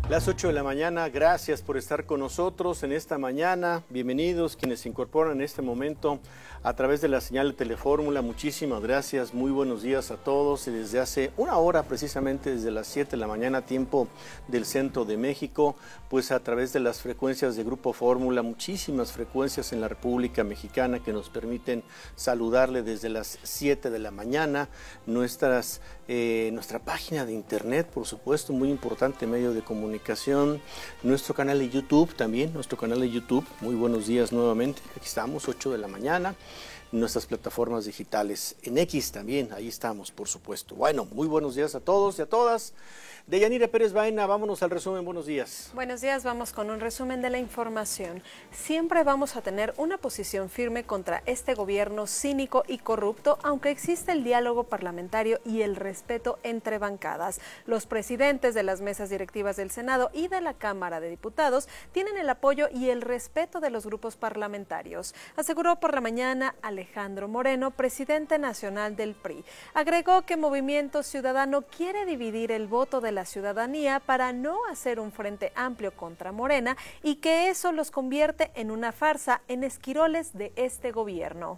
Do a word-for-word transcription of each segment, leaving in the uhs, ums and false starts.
Las ocho de la mañana, gracias por estar con nosotros en esta mañana. Bienvenidos quienes se incorporan en este momento a través de la señal de Telefórmula. Muchísimas gracias, muy buenos días a todos. Y desde hace una hora, precisamente desde las siete de la mañana, tiempo del centro de México, pues a través de las frecuencias de Grupo Fórmula, muchísimas frecuencias en la República Mexicana que nos permiten saludarle desde las siete de la mañana. Nuestras, eh, nuestra página de internet, por supuesto, muy importante medio de comunicación. Nuestro canal de YouTube también, nuestro canal de YouTube, muy buenos días nuevamente, aquí estamos, ocho de la mañana, nuestras plataformas digitales, en X también, ahí estamos, por supuesto. Bueno, muy buenos días a todos y a todas. Deyanira Pérez Baena, vámonos al resumen, buenos días. Buenos días, vamos con un resumen de la información. Siempre vamos a tener una posición firme contra este gobierno cínico y corrupto, aunque existe el diálogo parlamentario y el respeto entre bancadas. Los presidentes de las mesas directivas del Senado y de la Cámara de Diputados tienen el apoyo y el respeto de los grupos parlamentarios, aseguró por la mañana Alejandro Moreno, presidente nacional del P R I. Agregó que Movimiento Ciudadano quiere dividir el voto de la ciudadanía para no hacer un frente amplio contra Morena y que eso los convierte en una farsa, en esquiroles de este gobierno.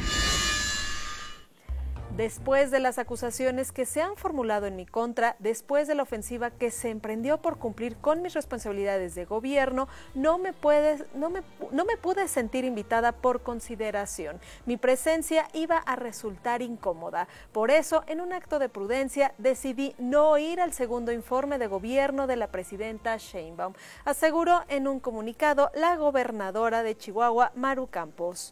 Después de las acusaciones que se han formulado en mi contra, después de la ofensiva que se emprendió por cumplir con mis responsabilidades de gobierno, no me, puede, no, me, no me pude sentir invitada por consideración. Mi presencia iba a resultar incómoda. Por eso, en un acto de prudencia, decidí no ir al segundo informe de gobierno de la presidenta Sheinbaum, aseguró en un comunicado la gobernadora de Chihuahua, Maru Campos.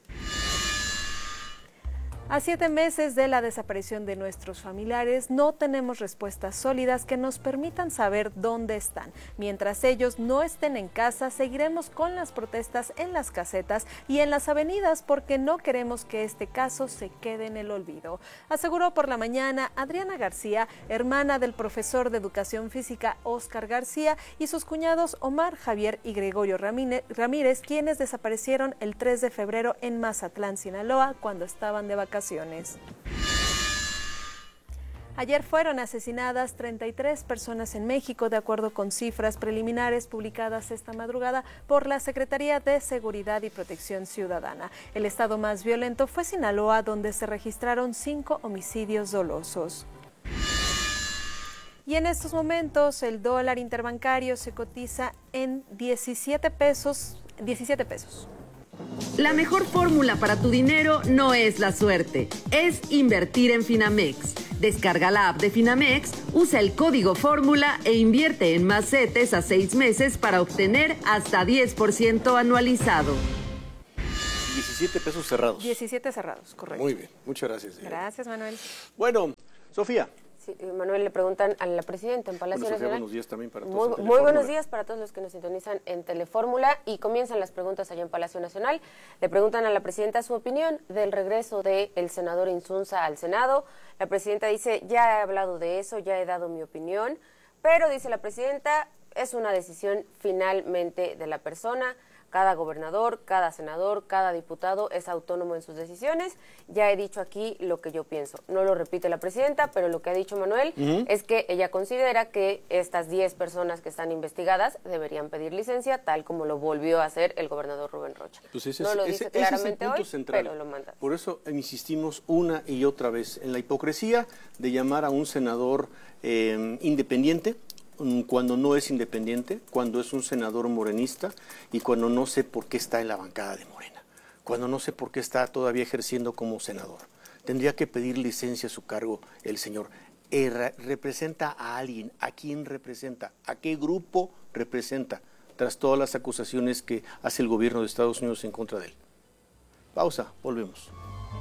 A siete meses de la desaparición de nuestros familiares, no tenemos respuestas sólidas que nos permitan saber dónde están. Mientras ellos no estén en casa, seguiremos con las protestas en las casetas y en las avenidas porque no queremos que este caso se quede en el olvido, aseguró por la mañana Adriana García, hermana del profesor de Educación Física Óscar García, y sus cuñados Omar, Javier y Gregorio Ramírez, quienes desaparecieron el tres de febrero en Mazatlán, Sinaloa, cuando estaban de vacaciones. Ayer fueron asesinadas treinta y tres personas en México, de acuerdo con cifras preliminares publicadas esta madrugada por la Secretaría de Seguridad y Protección Ciudadana. El estado más violento fue Sinaloa, donde se registraron cinco homicidios dolosos. Y en estos momentos el dólar interbancario se cotiza en diecisiete pesos. diecisiete pesos. La mejor fórmula para tu dinero no es la suerte, es invertir en Finamex. Descarga la app de Finamex, usa el código fórmula e invierte en más CETES a seis meses para obtener hasta diez por ciento anualizado. diecisiete pesos cerrados. diecisiete cerrados, correcto. Muy bien, muchas gracias. Gracias, Manuel. Bueno, Sofía. Sí, Manuel, le preguntan a la presidenta en Palacio Bueno, Sofía, Nacional. buenos días también para todos. Muy, muy buenos días para todos los que nos sintonizan en Telefórmula y comienzan las preguntas allá en Palacio Nacional. Le preguntan a la presidenta su opinión del regreso del senador Insunza al Senado. La presidenta dice, ya he hablado de eso, ya he dado mi opinión, pero dice la presidenta, es una decisión finalmente de la persona. Cada gobernador, cada senador, cada diputado es autónomo en sus decisiones. Ya he dicho aquí lo que yo pienso. No lo repite la presidenta, pero lo que ha dicho Manuel uh-huh. es que ella considera que estas diez personas que están investigadas deberían pedir licencia, tal como lo volvió a hacer el gobernador Rubén Rocha. Pues ese, no lo ese, dice ese claramente es el punto hoy, central. Pero lo manda. Por eso insistimos una y otra vez en la hipocresía de llamar a un senador eh, independiente, cuando no es independiente, cuando es un senador morenista y cuando no sé por qué está en la bancada de Morena, cuando no sé por qué está todavía ejerciendo como senador. Tendría que pedir licencia a su cargo el señor. Eh, representa a alguien, ¿a quién representa? ¿A qué grupo representa? Tras todas las acusaciones que hace el gobierno de Estados Unidos en contra de él. Pausa, volvemos.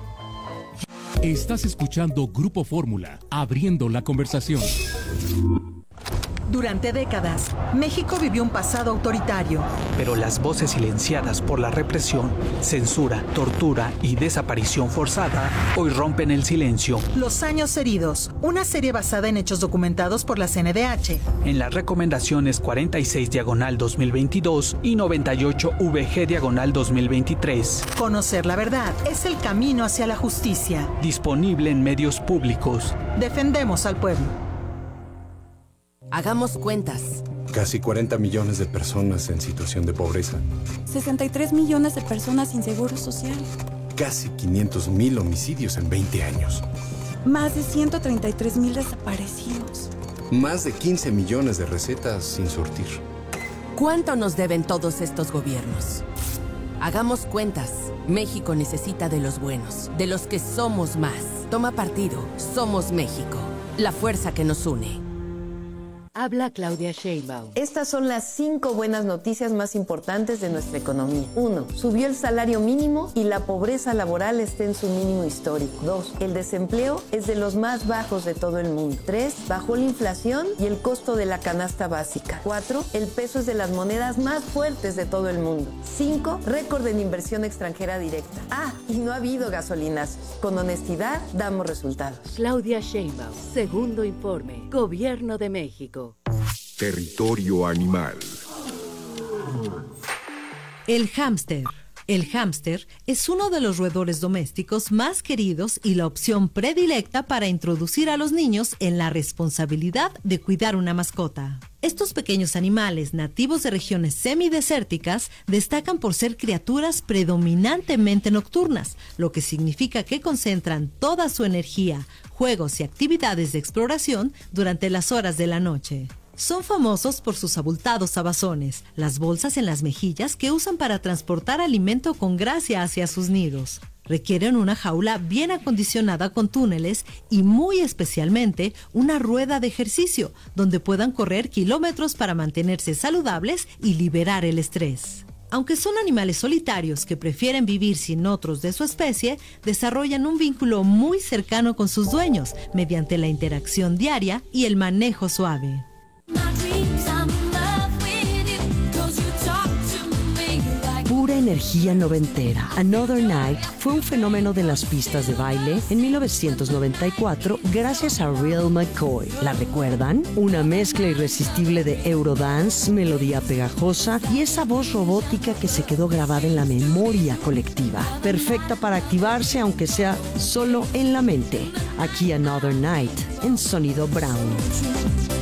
Estás escuchando Grupo Fórmula, abriendo la conversación. Durante décadas, México vivió un pasado autoritario. Pero las voces silenciadas por la represión, censura, tortura y desaparición forzada hoy rompen el silencio. Los años heridos, una serie basada en hechos documentados por la C N D H. En las recomendaciones cuarenta y seis diagonal dos mil veintidós y noventa y ocho V G diagonal dos mil veintitrés. Conocer la verdad es el camino hacia la justicia. Disponible en medios públicos. Defendemos al pueblo. Hagamos cuentas. Casi cuarenta millones de personas en situación de pobreza. sesenta y tres millones de personas sin seguro social. Casi quinientos mil homicidios en veinte años. Más de ciento treinta y tres mil desaparecidos. Más de quince millones de recetas sin surtir. ¿Cuánto nos deben todos estos gobiernos? Hagamos cuentas. México necesita de los buenos, de los que somos más. Toma partido. Somos México. La fuerza que nos une. Habla Claudia Sheinbaum. Estas son las cinco buenas noticias más importantes de nuestra economía. Uno, subió el salario mínimo y la pobreza laboral está en su mínimo histórico. Dos, el desempleo es de los más bajos de todo el mundo. Tres, bajó la inflación y el costo de la canasta básica. Cuatro, el peso es de las monedas más fuertes de todo el mundo. Cinco, récord en inversión extranjera directa. Ah, y no ha habido gasolinas. Con honestidad, damos resultados. Claudia Sheinbaum, segundo informe, Gobierno de México. Territorio animal. El hámster. El hámster es uno de los roedores domésticos más queridos y la opción predilecta para introducir a los niños en la responsabilidad de cuidar una mascota. Estos pequeños animales nativos de regiones semidesérticas destacan por ser criaturas predominantemente nocturnas, lo que significa que concentran toda su energía, juegos y actividades de exploración durante las horas de la noche. Son famosos por sus abultados abazones, las bolsas en las mejillas que usan para transportar alimento con gracia hacia sus nidos. Requieren una jaula bien acondicionada con túneles y muy especialmente una rueda de ejercicio donde puedan correr kilómetros para mantenerse saludables y liberar el estrés. Aunque son animales solitarios que prefieren vivir sin otros de su especie, desarrollan un vínculo muy cercano con sus dueños mediante la interacción diaria y el manejo suave. Pura energía noventera. Another Night fue un fenómeno de las pistas de baile en mil novecientos noventa y cuatro gracias a Real McCoy. ¿La recuerdan? Una mezcla irresistible de Eurodance, melodía pegajosa y esa voz robótica que se quedó grabada en la memoria colectiva. Perfecta para activarse aunque sea solo en la mente. Aquí Another Night en Sonido Brown.